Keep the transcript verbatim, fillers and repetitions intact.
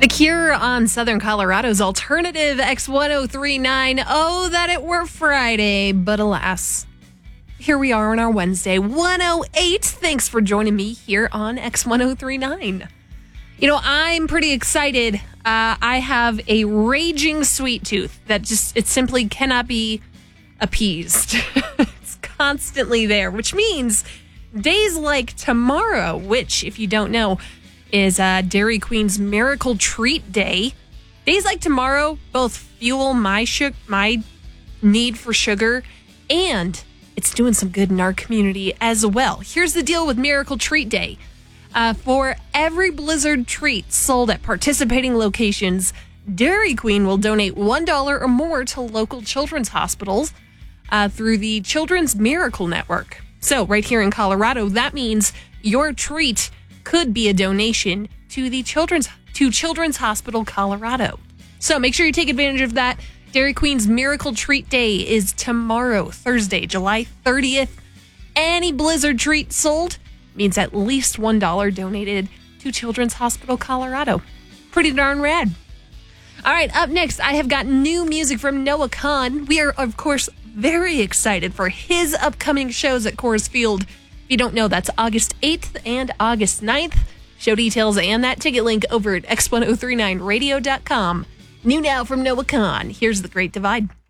The Cure on Southern Colorado's alternative X ten thirty-nine. Oh, that it were Friday, but alas, here we are on our Wednesday, one oh eight. Thanks for joining me here on X ten thirty-nine. You know, I'm pretty excited. Uh, I have a raging sweet tooth that just, it simply cannot be appeased. It's constantly there, which means days like tomorrow, which, if you don't know, is uh, Dairy Queen's Miracle Treat Day. Days like tomorrow both fuel my su- my need for sugar, and it's doing some good in our community as well. Here's the deal with Miracle Treat Day. Uh, for every Blizzard treat sold at participating locations, Dairy Queen will donate one dollar or more to local children's hospitals uh, through the Children's Miracle Network. So right here in Colorado, that means your treat could be a donation to the Children's to Children's Hospital Colorado. So make sure you take advantage of that. Dairy Queen's Miracle Treat Day is tomorrow, Thursday, July thirtieth. Any Blizzard treat sold means at least one dollar donated to Children's Hospital Colorado. Pretty darn rad. All right, up next, I have got new music from Noah Kahan. We are, of course, very excited for his upcoming shows at Coors Field. If you don't know, that's August eighth and August ninth. Show details and that ticket link over at X ten thirty-nine radio dot com. New now from Noah Kahan. Here's The Great Divide.